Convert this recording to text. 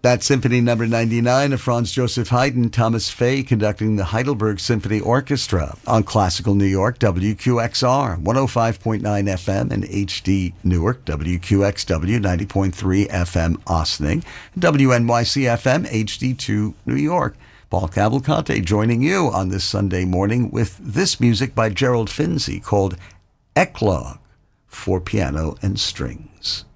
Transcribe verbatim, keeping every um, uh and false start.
That's Symphony Number ninety-nine of Franz Joseph Haydn, Thomas Fay conducting the Heidelberg Symphony Orchestra on Classical New York, W Q X R, one oh five point nine F M, and H D Newark, W Q X W, ninety point three F M Ossining, W N Y C F M, H D two New York. Paul Cavalcante joining you on this Sunday morning with this music by Gerald Finzi called Eclogue for piano and strings.